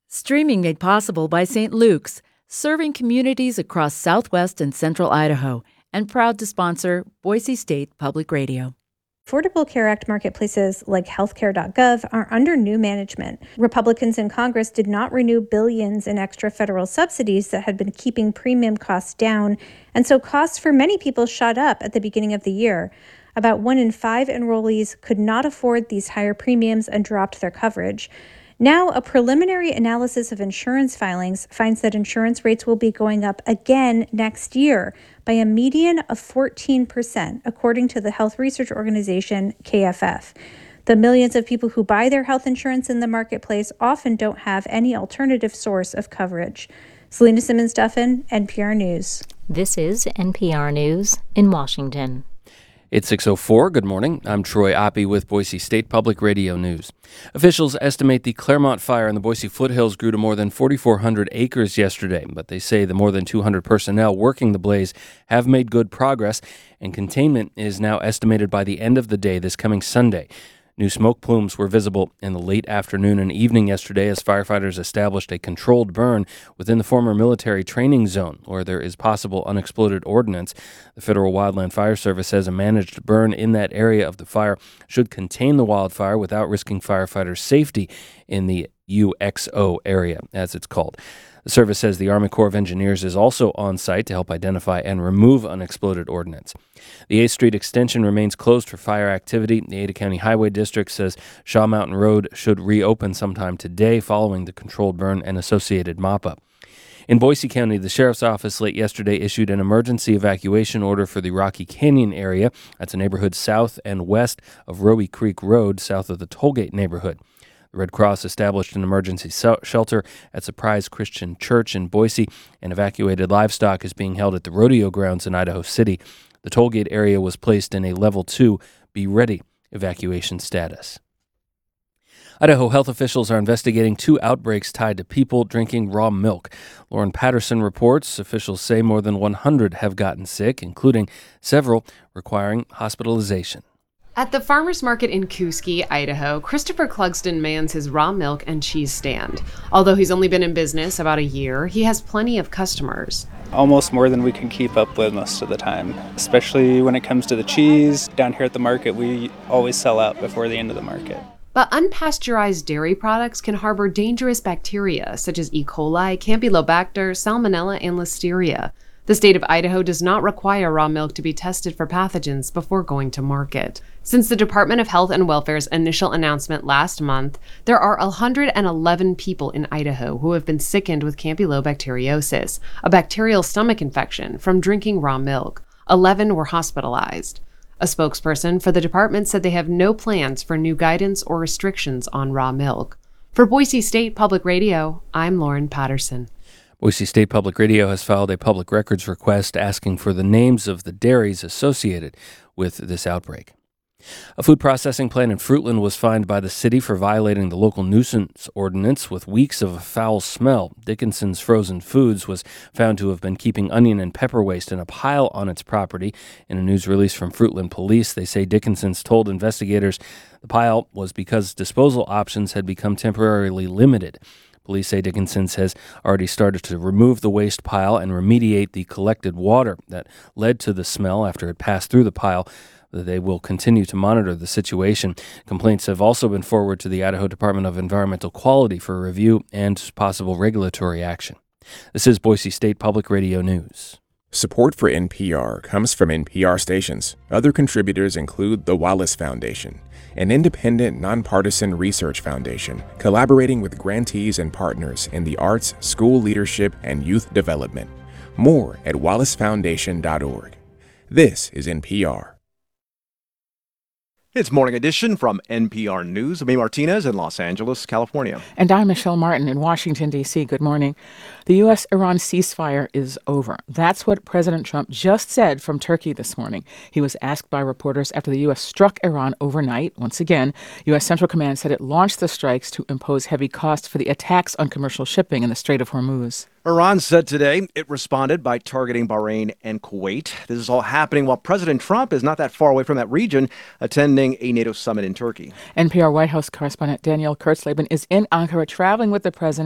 Streaming made possible by St. Luke's, serving communities across southwest and central Idaho, and proud to sponsor Boise State Public Radio. Affordable Care Act marketplaces like healthcare.gov are under new management. Republicans in Congress did not renew billions in extra federal subsidies that had been keeping premium costs down, and so costs for many people shot up at the beginning of the year. About 1 in 5 enrollees could not afford these higher premiums and dropped their coverage. Now, a preliminary analysis of insurance filings finds that insurance rates will be going up again next year by a median of 14%, according to the health research organization KFF. The millions of people who buy their health insurance in the marketplace often don't have any alternative source of coverage. Selena Simmons-Duffin, NPR News. This is NPR News in Washington. It's 6:04. Good morning. I'm Troy Oppie with Boise State Public Radio News. Officials estimate the Claremont fire in the Boise foothills grew to more than 4,400 acres yesterday, but they say the more than 200 personnel working the blaze have made good progress, and containment is now estimated by the end of the day this coming Sunday. New smoke plumes were visible in the late afternoon and evening yesterday as firefighters established a controlled burn within the former military training zone where there is possible unexploded ordnance. The Federal Wildland Fire Service says a managed burn in that area of the fire should contain the wildfire without risking firefighters' safety in the UXO area, as it's called. The service says the Army Corps of Engineers is also on site to help identify and remove unexploded ordnance. The 8th Street extension remains closed for fire activity. The Ada County Highway District says Shaw Mountain Road should reopen sometime today following the controlled burn and associated mop-up. In Boise County, the Sheriff's Office late yesterday issued an emergency evacuation order for the Rocky Canyon area. That's a neighborhood south and west of Roe Creek Road, south of the Tollgate neighborhood. The Red Cross established an emergency shelter at Surprise Christian Church in Boise, and evacuated livestock is being held at the rodeo grounds in Idaho City. The Tollgate area was placed in a Level 2 Be Ready evacuation status. Idaho health officials are investigating 2 outbreaks tied to people drinking raw milk. Lauren Patterson reports officials say more than 100 have gotten sick, including several requiring hospitalization. At the farmers market in Kooski, Idaho, Christopher Clugston mans his raw milk and cheese stand. Although he's only been in business about a year, he has plenty of customers. Almost more than we can keep up with most of the time, especially when it comes to the cheese. Down here at the market, we always sell out before the end of the market. But unpasteurized dairy products can harbor dangerous bacteria such as E. coli, Campylobacter, Salmonella, and Listeria. The state of Idaho does not require raw milk to be tested for pathogens before going to market. Since the Department of Health and Welfare's initial announcement last month, there are 111 people in Idaho who have been sickened with campylobacteriosis, a bacterial stomach infection, from drinking raw milk. 11 were hospitalized. A spokesperson for the department said they have no plans for new guidance or restrictions on raw milk. For Boise State Public Radio, I'm Lauren Patterson. Boise State Public Radio has filed a public records request asking for the names of the dairies associated with this outbreak. A food processing plant in Fruitland was fined by the city for violating the local nuisance ordinance with weeks of a foul smell. Dickinson's Frozen Foods was found to have been keeping onion and pepper waste in a pile on its property. In a news release from Fruitland Police, they say Dickinson's told investigators the pile was because disposal options had become temporarily limited. Police say Dickinson's has already started to remove the waste pile and remediate the collected water that led to the smell after it passed through the pile. They will continue to monitor the situation. Complaints have also been forwarded to the Idaho Department of Environmental Quality for review and possible regulatory action. This is Boise State Public Radio News. Support for NPR comes from NPR stations. Other contributors include the Wallace Foundation, an independent, nonpartisan research foundation collaborating with grantees and partners in the arts, school leadership, and youth development. More at wallacefoundation.org. This is NPR. It's Morning Edition from NPR News. I'm Martinez in Los Angeles, California. And I'm Michelle Martin in Washington, D.C. Good morning. The U.S.-Iran ceasefire is over. That's what President Trump just said from Turkey this morning. He was asked by reporters after the U.S. struck Iran overnight. Once again, U.S. Central Command said it launched the strikes to impose heavy costs for the attacks on commercial shipping in the Strait of Hormuz. Iran said today it responded by targeting Bahrain and Kuwait. This is all happening while President Trump is not that far away from that region, attending a NATO summit in Turkey. NPR White House correspondent Danielle Kurtzleben is in Ankara traveling with the president.